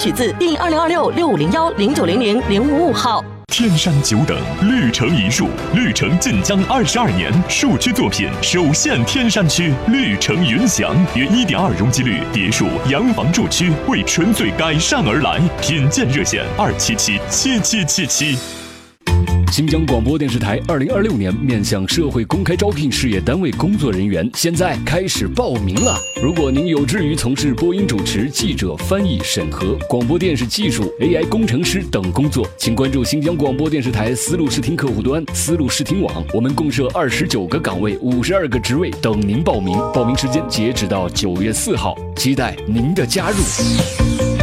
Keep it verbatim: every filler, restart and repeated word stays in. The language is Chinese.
取自第二零二六六五零幺零九零零零五五号。 天山久等，绿城一树，绿城晋江二十二年，树区作品首现天山区，绿城云翔，约一点二容积率别墅洋房住区，为纯粹改善而来。品鉴热线二七七七七七七。 新疆广播电视台二零二六年面向社会公开招聘事业单位工作人员，现在开始报名了。如果您有志于从事播音主持、记者、翻译、审核、广播电视技术、A I 工程师等工作，请关注新疆广播电视台丝路视听客户端、丝路视听网，我们共设二十九个岗位、五十二个职位等您报名。报名时间截止到九月四号，期待您的加入。